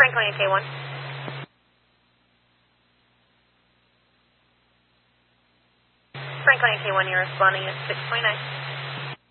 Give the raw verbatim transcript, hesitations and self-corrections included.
Franklin K one. Franklin K one, you're responding at six twenty-nine.